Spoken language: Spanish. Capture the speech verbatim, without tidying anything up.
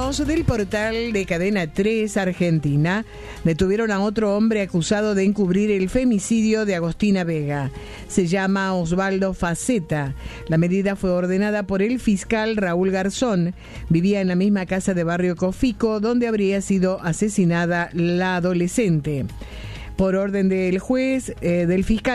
Vecinos del portal de Cadena tres Argentina detuvieron a otro hombre acusado de encubrir el femicidio de Agostina Vega. Se llama Osvaldo Faceta. La medida fue ordenada por el fiscal Raúl Garzón. Vivía en la misma casa de Barrio Cofico, donde habría sido asesinada la adolescente. Por orden del juez, eh, del fiscal